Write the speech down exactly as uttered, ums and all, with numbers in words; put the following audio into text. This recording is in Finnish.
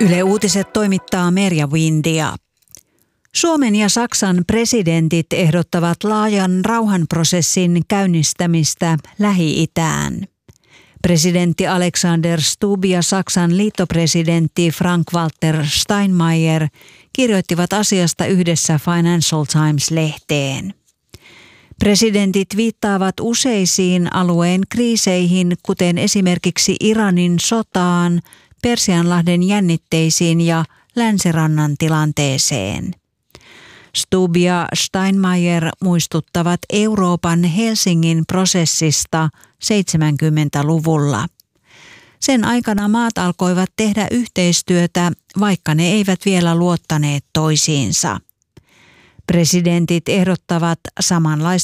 Yle Uutiset toimittaa Merja Windia. Suomen ja Saksan presidentit ehdottavat laajan rauhanprosessin käynnistämistä Lähi-itään. Presidentti Alexander Stubb ja Saksan liittopresidentti Frank-Walter Steinmeier kirjoittivat asiasta yhdessä Financial Times-lehteen. Presidentit viittaavat useisiin alueen kriiseihin, kuten esimerkiksi Iranin sotaan, Persianlahden jännitteisiin ja Länsirannan tilanteeseen. Stubb ja Steinmeier muistuttavat Euroopan Helsingin prosessista seitsemänkymmentäluvulla. Sen aikana maat alkoivat tehdä yhteistyötä, vaikka ne eivät vielä luottaneet toisiinsa. Presidentit ehdottavat samanlaista